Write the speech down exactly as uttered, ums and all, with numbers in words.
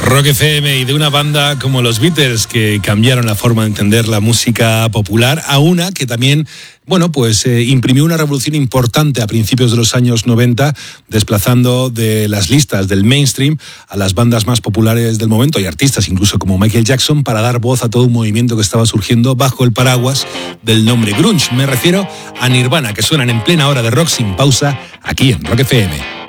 Rock F M y de una banda como los Beatles que cambiaron la forma de entender la música popular a una que también, bueno, pues eh, imprimió una revolución importante a principios de los años noventa, desplazando de las listas del mainstream a las bandas más populares del momento y artistas incluso como Michael Jackson para dar voz a todo un movimiento que estaba surgiendo bajo el paraguas del nombre grunge. Me refiero a Nirvana, que suenan en plena hora de rock sin pausa aquí en Rock F M.